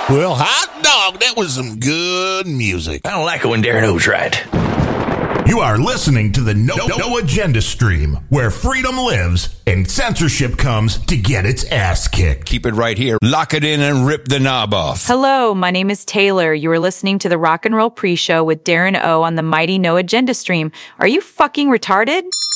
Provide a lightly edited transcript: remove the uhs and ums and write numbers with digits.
Well, hot dog, that was some good music. I don't like it when Darren O's right. You are listening to the No Agenda stream, where freedom lives and censorship comes to get its ass kicked. Keep it right here. Lock it in and rip the knob off. Hello, my name is Taylor. You are listening to the Rock and Roll Pre-Show with Darren O on the mighty No Agenda stream. Are you fucking retarded?